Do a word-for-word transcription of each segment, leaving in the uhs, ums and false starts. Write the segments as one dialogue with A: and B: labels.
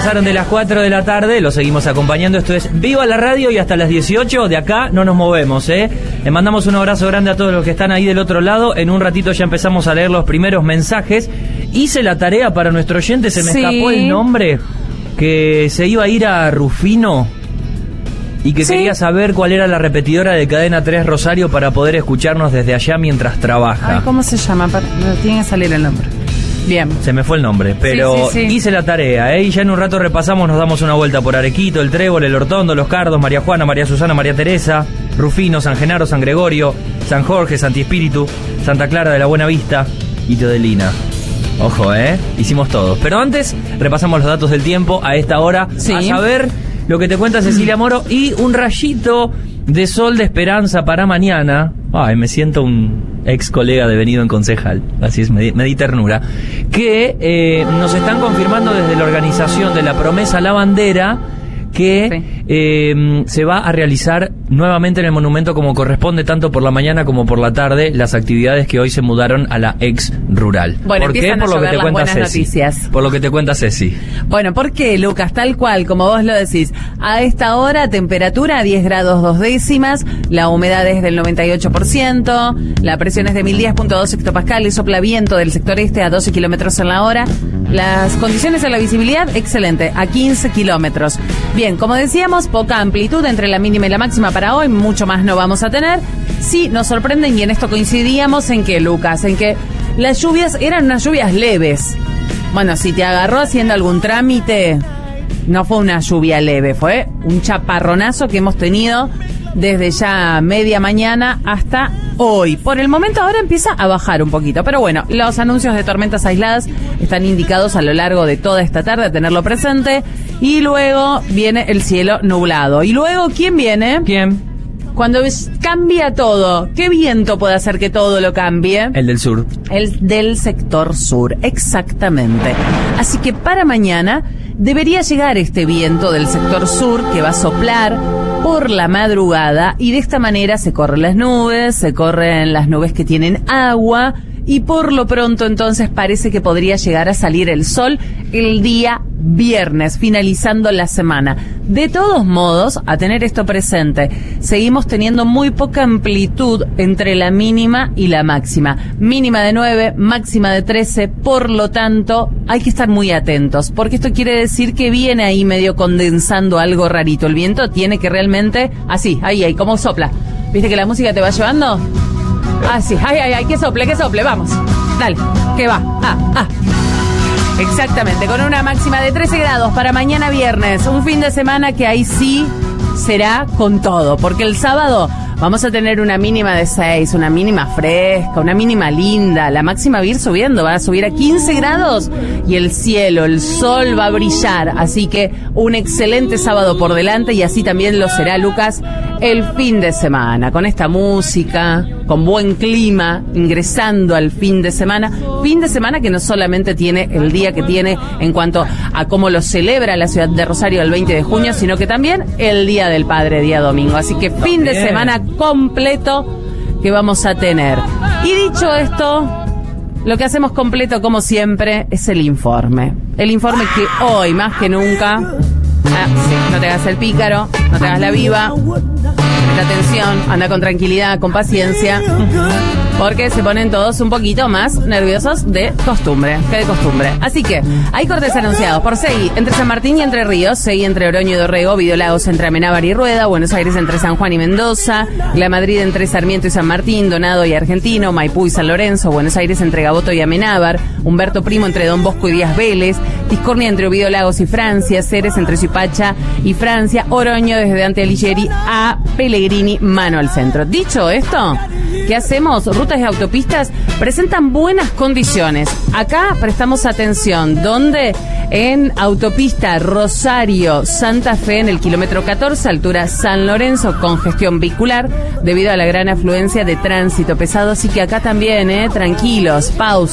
A: Pasaron de las cuatro de la tarde, lo seguimos acompañando. Esto es Viva la Radio y hasta las dieciocho de acá no nos movemos, ¿eh? Le mandamos un abrazo grande a todos los que están ahí del otro lado. En un ratito ya empezamos a leer los primeros mensajes. Hice la tarea para nuestro oyente, se me
B: sí.
A: escapó el nombre, que se iba a ir a Rufino y que sí. quería saber cuál era la repetidora de Cadena tres Rosario para poder escucharnos desde allá mientras trabaja.
B: Ay, ¿cómo se llama? Tiene que salir el nombre. Bien.
A: Se me fue el nombre, pero
B: sí, sí, sí.
A: hice la tarea, ¿eh? Y ya en un rato repasamos, nos damos una vuelta por Arequito, el Trébol, el Hortondo, Los Cardos, María Juana, María Susana, María Teresa, Rufino, San Genaro, San Gregorio, San Jorge, Santi Espíritu, Santa Clara de la Buena Vista y Teodelina. Ojo, ¿eh? Hicimos todo. Pero antes, repasamos los datos del tiempo a esta hora,
B: sí.
A: a saber lo que te cuenta Cecilia Moro y un rayito de sol de esperanza para mañana. Ay, me siento un ex colega devenido en concejal, así es, me di, me di ternura, que eh, nos están confirmando desde la organización de la Promesa La Bandera que sí. eh, se va a realizar nuevamente en el monumento como corresponde, tanto por la mañana como por la tarde, las actividades que hoy se mudaron a la ex rural.
B: Bueno,
A: ¿por qué? Por lo que te cuenta Ceci.
B: Noticias.
A: Por lo que te cuenta Ceci.
B: Bueno, ¿por qué, Lucas? Tal cual, como vos lo decís. A esta hora, temperatura a diez grados dos décimas, la humedad es del noventa y ocho por ciento, la presión es de mil diez punto dos hectopascales, sopla viento del sector este a doce kilómetros en la hora. Las condiciones de la visibilidad, excelente, a quince kilómetros. Bien, como decíamos, poca amplitud entre la mínima y la máxima para hoy, mucho más no vamos a tener. Sí, nos sorprenden, y en esto coincidíamos, ¿en qué, Lucas? En que las lluvias eran unas lluvias leves. Bueno, si te agarró haciendo algún trámite, no fue una lluvia leve, fue un chaparronazo que hemos tenido desde ya media mañana hasta hoy. Por el momento ahora empieza a bajar un poquito, pero bueno, los anuncios de tormentas aisladas están indicados a lo largo de toda esta tarde, a tenerlo presente, y luego viene el cielo nublado. Y luego, ¿quién viene?
A: ¿Quién?
B: Cuando cambia todo, ¿qué viento puede hacer que todo lo cambie?
A: El del sur.
B: El del sector sur, exactamente. Así que para mañana debería llegar este viento del sector sur que va a soplar por la madrugada, y de esta manera se corren las nubes, se corren las nubes que tienen agua, y por lo pronto entonces parece que podría llegar a salir el sol el día viernes, finalizando la semana. De todos modos, a tener esto presente, seguimos teniendo muy poca amplitud entre la mínima y la máxima. Mínima de nueve, máxima de trece, por lo tanto, hay que estar muy atentos, porque esto quiere decir que viene ahí medio condensando algo rarito. El viento tiene que realmente, así, ahí, ahí, como sopla. ¿Viste que la música te va llevando? Así, ay, ay, ay, que sople, que sople, vamos. Dale, que va, ah, ah. Exactamente, con una máxima de trece grados para mañana viernes, un fin de semana que ahí sí será con todo, porque el sábado vamos a tener una mínima de seis, una mínima fresca, una mínima linda, la máxima va a ir subiendo, va a subir a quince grados y el cielo, el sol va a brillar, así que un excelente sábado por delante, y así también lo será, Lucas, el fin de semana, con esta música, con buen clima, ingresando al fin de semana, fin de semana que no solamente tiene el día que tiene en cuanto a cómo lo celebra la ciudad de Rosario el veinte de junio, sino que también el Día del Padre, día domingo, así que fin de semana completo que vamos a tener. Y dicho esto, lo que hacemos completo como siempre es el informe. El informe que hoy más que nunca, ah, sí, no te hagas el pícaro, no te hagas la viva, presta atención, anda con tranquilidad, con paciencia, porque se ponen todos un poquito más nerviosos de costumbre, que de costumbre. Así que hay cortes anunciados por Seguí entre San Martín y Entre Ríos, Seguí entre Oroño y Dorrego, Videolagos entre Amenábar y Rueda, Buenos Aires entre San Juan y Mendoza, La Madrid entre Sarmiento y San Martín, Donado y Argentino, Maipú y San Lorenzo, Buenos Aires entre Gaboto y Amenábar, Humberto Primo entre Don Bosco y Díaz Vélez, Discordia entre Oviedo Lagos y Francia, Ceres entre Suipacha y Francia, Oroño desde Dante Alighieri a Pellegrini, mano al centro. Dicho esto, ¿qué hacemos? Rutas y autopistas presentan buenas condiciones. Acá prestamos atención. ¿Dónde? En autopista Rosario Santa Fe, en el kilómetro catorce, altura San Lorenzo, congestión vehicular debido a la gran afluencia de tránsito pesado. Así que acá también, eh, tranquilos, pausa.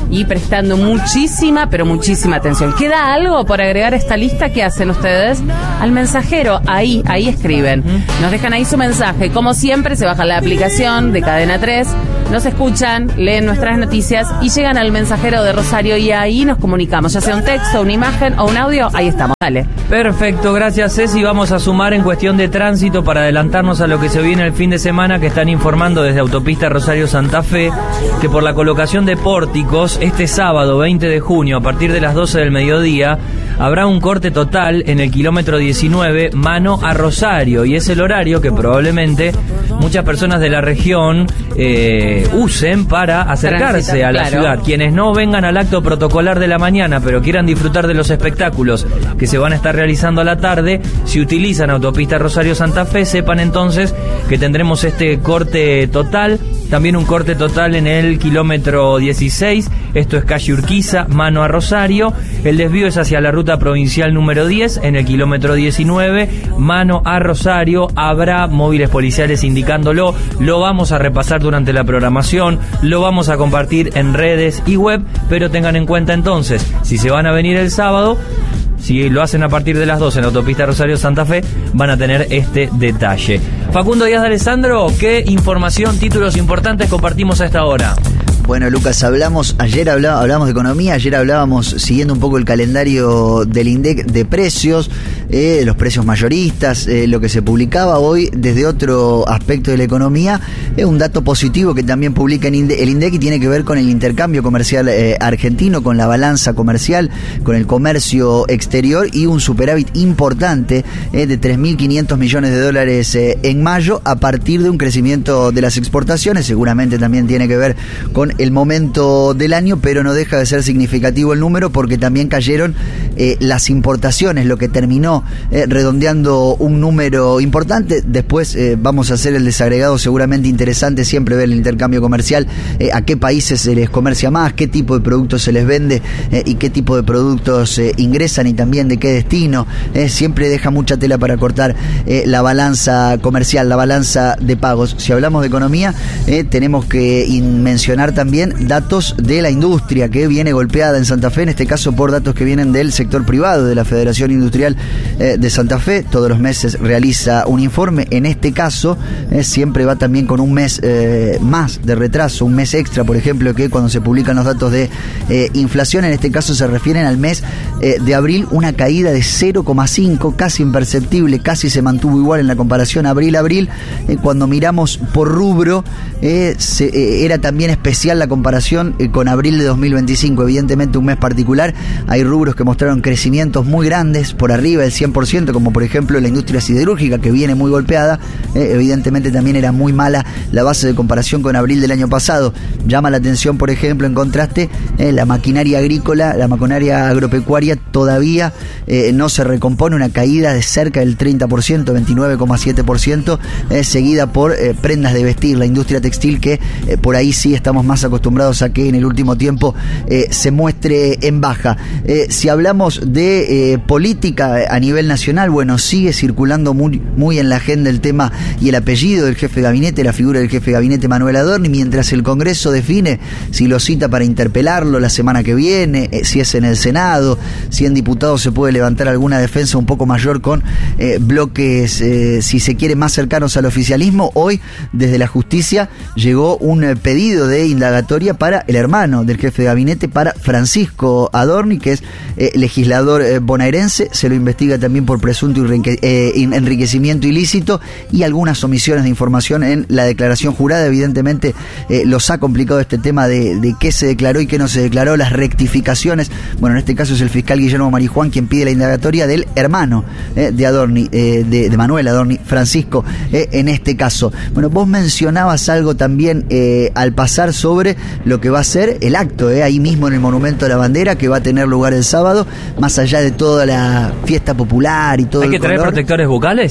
B: y prestando muchísima, pero muchísima atención. ¿Queda algo por agregar a esta lista? ¿Qué hacen ustedes? Al mensajero, ahí, ahí escriben. Nos dejan ahí su mensaje. Como siempre, se bajan la aplicación de Cadena tres, nos escuchan, leen nuestras noticias y llegan al mensajero de Rosario y ahí nos comunicamos, ya sea un texto, una imagen o un audio, ahí estamos, dale.
A: Perfecto, gracias Ceci. Vamos a sumar en cuestión de tránsito para adelantarnos a lo que se viene el fin de semana, que están informando desde Autopista Rosario Santa Fe que por la colocación de pórticos este sábado veinte de junio a partir de las doce del mediodía habrá un corte total en el kilómetro diecinueve mano a Rosario, y es el horario que probablemente muchas personas de la región eh, usen para acercarse Transita, a la claro. ciudad. Quienes no vengan al acto protocolar de la mañana pero quieran disfrutar de los espectáculos que se van a estar realizando a la tarde, si utilizan Autopista Rosario Santa Fe, sepan entonces que tendremos este corte total. También un corte total en el kilómetro dieciséis, esto es calle Urquiza, mano a Rosario. El desvío es hacia la ruta provincial número diez, en el kilómetro diecinueve, mano a Rosario. Habrá móviles policiales indicándolo, lo vamos a repasar durante la programación, lo vamos a compartir en redes y web, pero tengan en cuenta entonces, si se van a venir el sábado, si lo hacen a partir de las doce en la Autopista Rosario Santa Fe, van a tener este detalle. Facundo Díaz de Alessandro, ¿qué información, títulos importantes compartimos a esta hora?
C: Bueno, Lucas, hablamos, ayer hablá, hablamos de economía, ayer hablábamos, siguiendo un poco el calendario del INDEC, de precios, eh, los precios mayoristas, eh, lo que se publicaba hoy desde otro aspecto de la economía, es eh, un dato positivo que también publica en INDEC, el INDEC y tiene que ver con el intercambio comercial eh, argentino, con la balanza comercial, con el comercio exterior y un superávit importante eh, de tres mil quinientos millones de dólares eh, en mayo, a partir de un crecimiento de las exportaciones. Seguramente también tiene que ver con el momento del año, pero no deja de ser significativo el número, porque también cayeron eh, las importaciones, lo que terminó eh, redondeando un número importante. Después eh, vamos a hacer el desagregado, seguramente interesante siempre ver el intercambio comercial, eh, a qué países se les comercia más, qué tipo de productos se les vende eh, y qué tipo de productos eh, ingresan y también de qué destino. Eh, siempre deja mucha tela para cortar eh, la balanza comercial, la balanza de pagos. Si hablamos de economía, eh, tenemos que in- mencionar también También datos de la industria, que viene golpeada en Santa Fe, en este caso por datos que vienen del sector privado, de la Federación Industrial eh, de Santa Fe. Todos los meses realiza un informe, en este caso eh, siempre va también con un mes eh, más de retraso, un mes extra, por ejemplo, que cuando se publican los datos de eh, inflación, en este caso se refieren al mes eh, de abril, una caída de cero coma cinco, casi imperceptible, casi se mantuvo igual en la comparación abril-abril. Eh, cuando miramos por rubro, eh, se, eh, era también especial la comparación eh, con abril de dos mil veinticinco, evidentemente un mes particular. Hay rubros que mostraron crecimientos muy grandes, por arriba del cien por ciento, como por ejemplo la industria siderúrgica, que viene muy golpeada. Eh, evidentemente también era muy mala la base de comparación con abril del año pasado. Llama la atención, por ejemplo, en contraste, eh, la maquinaria agrícola, la maquinaria agropecuaria todavía eh, no se recompone, una caída de cerca del treinta por ciento, veintinueve coma siete por ciento, eh, seguida por eh, prendas de vestir, la industria textil, que eh, por ahí sí estamos más acostumbrados a que en el último tiempo eh, se muestre en baja. Eh, si hablamos de eh, política a nivel nacional, bueno, sigue circulando muy, muy en la agenda el tema y el apellido del jefe de gabinete, la figura del jefe de gabinete Manuel Adorni, mientras el Congreso define si lo cita para interpelarlo la semana que viene, eh, si es en el Senado, si en diputados se puede levantar alguna defensa un poco mayor con eh, bloques, eh, si se quiere, más cercanos al oficialismo. Hoy, desde la justicia, llegó un eh, pedido de indagatoria para el hermano del jefe de gabinete, para Francisco Adorni, que es eh, legislador eh, bonaerense. Se lo investiga también por presunto enrique, eh, enriquecimiento ilícito y algunas omisiones de información en la declaración jurada. Evidentemente eh, los ha complicado este tema de, de qué se declaró y qué no se declaró, las rectificaciones. Bueno, en este caso es el fiscal Guillermo Marijuán quien pide la indagatoria del hermano eh, de Adorni, eh, de, de Manuel Adorni, Francisco, eh, en este caso. Bueno, vos mencionabas algo también eh, al pasar sobre lo que va a ser el acto, eh, ahí mismo en el Monumento a la Bandera, que va a tener lugar el sábado, más allá de toda la fiesta popular y todo.
A: ¿Hay
C: el
A: que traer
C: color.
A: protectores bucales?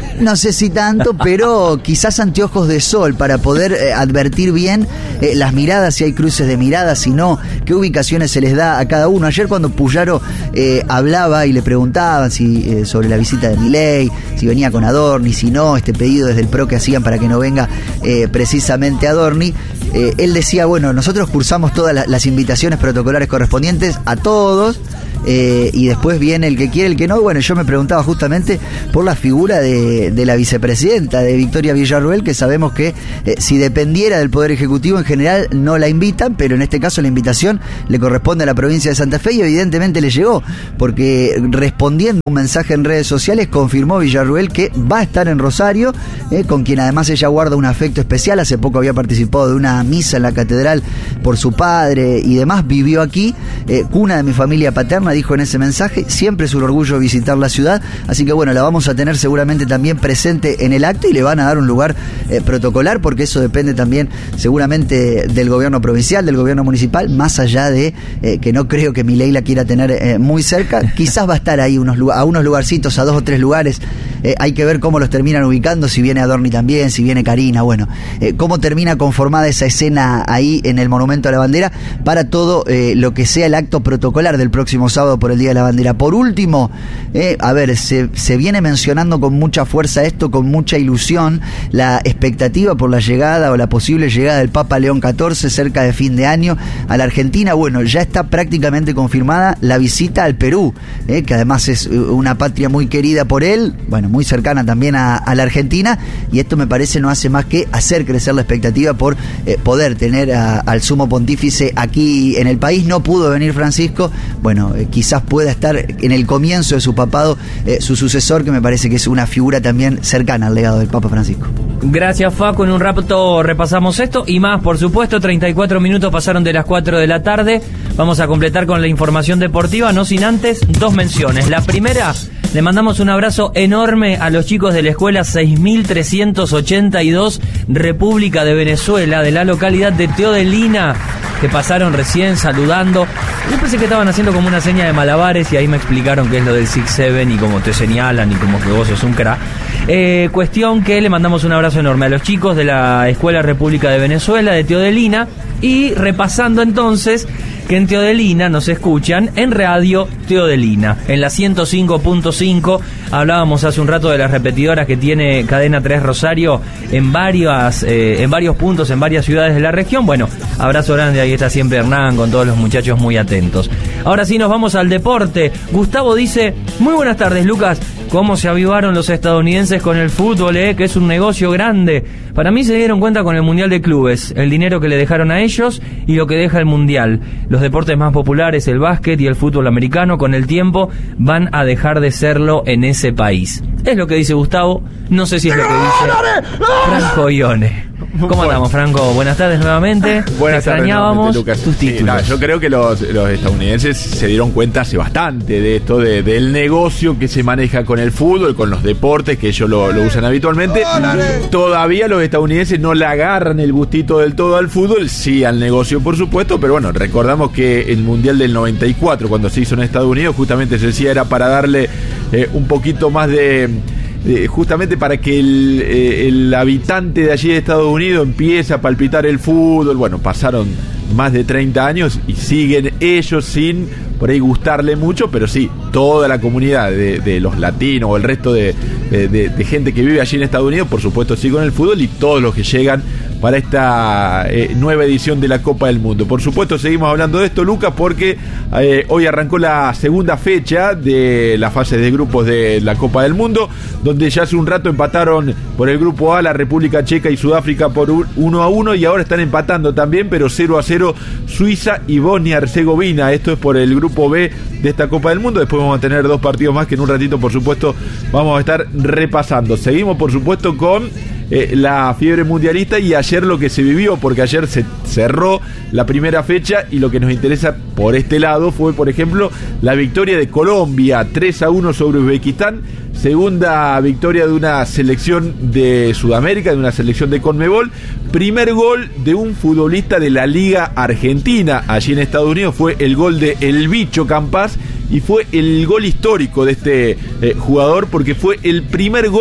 C: No sé si tanto, pero quizás anteojos de sol para poder eh, advertir bien eh, las miradas, si hay cruces de miradas, si no, qué ubicaciones se les da a cada uno. Ayer cuando Puyaro eh, hablaba y le preguntaban si eh, sobre la visita de Milei, si venía con Adorni, si no, este pedido desde el P R O que hacían para que no venga eh, precisamente Adorni, eh, él decía, bueno, nosotros cursamos todas la, las invitaciones protocolares correspondientes a todos, Eh, y después viene el que quiere, el que no. Bueno, yo me preguntaba justamente por la figura de, de la vicepresidenta, de Victoria Villarruel, que sabemos que eh, si dependiera del Poder Ejecutivo en general no la invitan, pero en este caso la invitación le corresponde a la provincia de Santa Fe y evidentemente le llegó, porque respondiendo a un mensaje en redes sociales confirmó Villarruel que va a estar en Rosario, eh, con quien además ella guarda un afecto especial. Hace poco había participado de una misa en la catedral por su padre y demás, vivió aquí, eh, cuna de mi familia paterna, dijo en ese mensaje, siempre es un orgullo visitar la ciudad, así que bueno, la vamos a tener seguramente también presente en el acto y le van a dar un lugar eh, protocolar, porque eso depende también seguramente del gobierno provincial, del gobierno municipal, más allá de eh, que no creo que Milei la quiera tener eh, muy cerca, quizás va a estar ahí unos, a unos lugarcitos, a dos o tres lugares, eh, hay que ver cómo los terminan ubicando, si viene Adorni también, si viene Karina, bueno, eh, cómo termina conformada esa escena ahí en el Monumento a la Bandera para todo eh, lo que sea el acto protocolar del próximo sábado por el Día de la Bandera. Por último, eh, a ver, se, se viene mencionando con mucha fuerza esto, con mucha ilusión, la expectativa por la llegada o la posible llegada del Papa León catorce cerca de fin de año a la Argentina. Bueno, ya está prácticamente confirmada la visita al Perú, eh, que además es una patria muy querida por él, bueno, muy cercana también a, a la Argentina, y esto me parece no hace más que hacer crecer la expectativa por eh, poder tener a, al sumo pontífice aquí en el país. No pudo venir Francisco, bueno, eh, quizás pueda estar en el comienzo de su papado eh, su sucesor, que me parece que es una figura también cercana al legado del Papa Francisco.
A: Gracias, Facu. En un rato repasamos esto y más, por supuesto. treinta y cuatro minutos pasaron de las cuatro de la tarde. Vamos a completar con la información deportiva, no sin antes dos menciones. La primera, le mandamos un abrazo enorme a los chicos de la escuela seis mil trescientos ochenta y dos República de Venezuela, de la localidad de Teodelina, que pasaron recién saludando. Yo pensé que estaban haciendo como una seña de malabares y ahí me explicaron qué es lo del Six Seven y cómo te señalan y como que vos sos un crack. Eh, cuestión que le mandamos un abrazo enorme a los chicos de la Escuela República de Venezuela de Teodelina, y repasando entonces que en Teodelina nos escuchan en Radio Teodelina, en la ciento cinco punto cinco. Hablábamos hace un rato de las repetidoras que tiene Cadena tres Rosario en varias, eh, en varios puntos, en varias ciudades de la región. Bueno, abrazo grande, ahí está siempre Hernán con todos los muchachos muy atentos. Ahora sí nos vamos al deporte. Gustavo dice, muy buenas tardes, Lucas. ¿Cómo se avivaron los estadounidenses con el fútbol, eh? Que es un negocio grande? Para mí se dieron cuenta con el Mundial de Clubes, el dinero que le dejaron a ellos y lo que deja el Mundial. Los deportes más populares, el básquet y el fútbol americano, con el tiempo van a dejar de serlo en ese país. Es lo que dice Gustavo, no sé si es lo que dice Franco Ione. ¿Cómo andamos, Franco? Buenas tardes nuevamente.
D: Buenas
A: Te extrañábamos tardes, Lucas. Tus títulos.
D: Sí, no, yo creo que los, los estadounidenses se dieron cuenta hace bastante de esto, de, del negocio que se maneja con el fútbol, con los deportes, que ellos lo, lo usan habitualmente. Todavía los estadounidenses no le agarran el gustito del todo al fútbol, sí al negocio, por supuesto, pero bueno, recordamos que el Mundial del noventa y cuatro, cuando se hizo en Estados Unidos, justamente se decía era para darle eh, un poquito más de... Eh, justamente para que el, eh, el habitante de allí de Estados Unidos empiece a palpitar el fútbol. Bueno, pasaron más de treinta años y siguen ellos sin por ahí gustarle mucho, pero sí, toda la comunidad de, de los latinos o el resto de, de, de, de gente que vive allí en Estados Unidos, por supuesto, sigue con el fútbol, y todos los que llegan para esta eh, nueva edición de la Copa del Mundo. Por supuesto, seguimos hablando de esto, Lucas, porque eh, hoy arrancó la segunda fecha de la fase de grupos de la Copa del Mundo, donde ya hace un rato empataron por el grupo A la República Checa y Sudáfrica por uno a uno, y ahora están empatando también, pero cero a cero Suiza y Bosnia-Herzegovina. Esto es por el grupo B de esta Copa del Mundo. Después vamos a tener dos partidos más que en un ratito, por supuesto, vamos a estar repasando. Seguimos, por supuesto, con eh, la fiebre mundialista y ayer lo que se vivió, porque ayer se cerró la primera fecha y lo que nos interesa por este lado fue, por ejemplo, la victoria de Colombia, tres a uno sobre Uzbekistán. Segunda victoria de una selección de Sudamérica, de una selección de Conmebol. Primer gol de un futbolista de la Liga Argentina allí en Estados Unidos, fue el gol de El Bicho Campás, y fue el gol histórico de este eh, jugador, porque fue el primer gol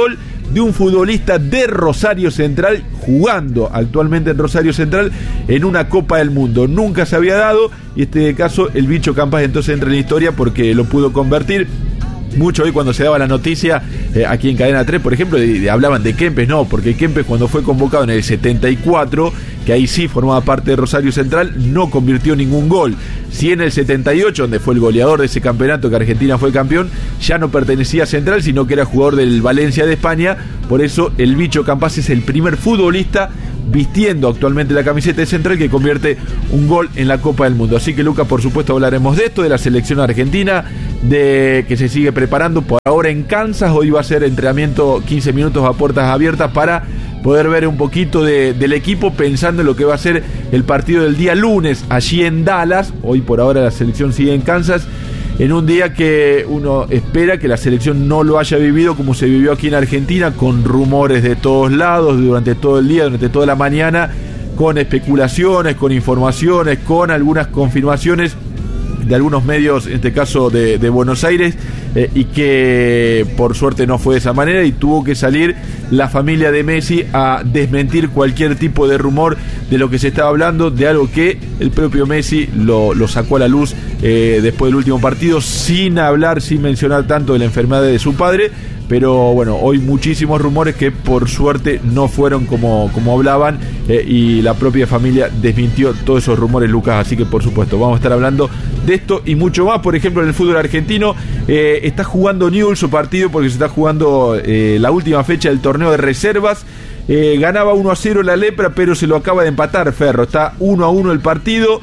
D: de un futbolista de Rosario Central, jugando actualmente en Rosario Central en una Copa del Mundo. Nunca se había dado, y este caso el bicho Campas entonces entra en la historia porque lo pudo convertir. Mucho hoy cuando se daba la noticia eh, aquí en Cadena tres, por ejemplo, de, de, hablaban de Kempes, no, porque Kempes cuando fue convocado en el setenta y cuatro, que ahí sí formaba parte de Rosario Central, no convirtió ningún gol. Sí, en el setenta y ocho, donde fue el goleador de ese campeonato que Argentina fue campeón, ya no pertenecía a Central, sino que era jugador del Valencia de España. Por eso el bicho Campas es el primer futbolista vistiendo actualmente la camiseta de Central que convierte un gol en la Copa del Mundo. Así que, Lucas, por supuesto hablaremos de esto, de la selección argentina, de que se sigue preparando por ahora en Kansas. Hoy va a ser entrenamiento quince minutos a puertas abiertas para poder ver un poquito de, del equipo, pensando en lo que va a ser el partido del día lunes allí en Dallas. Hoy por ahora la selección sigue en Kansas, en un día que uno espera que la selección no lo haya vivido como se vivió aquí en Argentina, con rumores de todos lados durante todo el día, durante toda la mañana, con especulaciones, con informaciones, con algunas confirmaciones de algunos medios, en este caso de, de Buenos Aires, eh, y que por suerte no fue de esa manera, y tuvo que salir la familia de Messi a desmentir cualquier tipo de rumor de lo que se estaba hablando, de algo que el propio Messi lo, lo sacó a la luz eh, después del último partido, sin hablar, sin mencionar tanto de la enfermedad de su padre. Pero bueno, hoy muchísimos rumores que por suerte no fueron como, como hablaban, eh, y la propia familia desmintió todos esos rumores, Lucas. Así que por supuesto vamos a estar hablando de esto y mucho más. Por ejemplo, en el fútbol argentino eh, está jugando Newell's su partido porque se está jugando eh, la última fecha del torneo de reservas. Eh, ganaba uno a cero la Lepra, pero se lo acaba de empatar Ferro. Está uno a uno el partido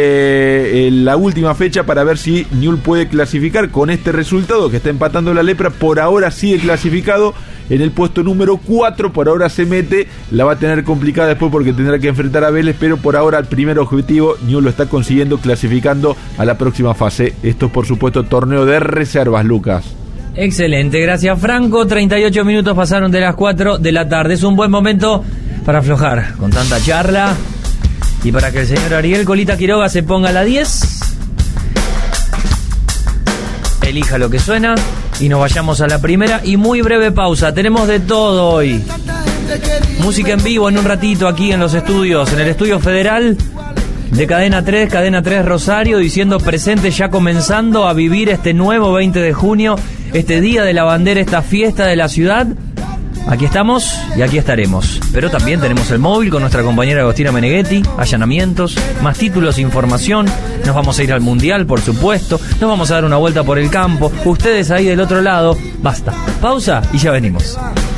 D: eh, en la última fecha para ver si Newell's puede clasificar. Con este resultado que está empatando la Lepra, por ahora sigue clasificado en el puesto número cuatro. Por ahora se mete, la va a tener complicada después porque tendrá que enfrentar a Vélez, pero por ahora el primer objetivo Newell's lo está consiguiendo, clasificando a la próxima fase. Esto es por supuesto torneo de reservas, Lucas.
A: Excelente, gracias Franco. treinta y ocho minutos pasaron de las cuatro de la tarde. Es un buen momento para aflojar con tanta charla y para que el señor Ariel Colita Quiroga se ponga a la diez, elija lo que suena y nos vayamos a la primera y muy breve pausa. Tenemos de todo hoy. Música en vivo en un ratito aquí en los estudios, en el estudio federal de Cadena tres, Cadena tres Rosario, diciendo presente, ya comenzando a vivir este nuevo veinte de junio, este Día de la Bandera, esta fiesta de la ciudad. Aquí estamos y aquí estaremos. Pero también tenemos el móvil con nuestra compañera Agostina Meneghetti, allanamientos, más títulos, información. Nos vamos a ir al Mundial, por supuesto. Nos vamos a dar una vuelta por el campo. Ustedes ahí del otro lado. Basta. Pausa y ya venimos.